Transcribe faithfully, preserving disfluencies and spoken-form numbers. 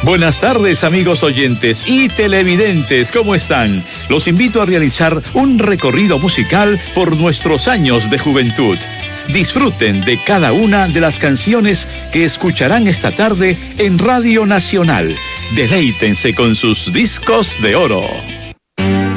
Buenas tardes, amigos oyentes y televidentes, ¿cómo están? Los invito a realizar un recorrido musical por nuestros años de juventud. Disfruten de cada una de las canciones que escucharán esta tarde en Radio Nacional. Deleítense con sus discos de oro.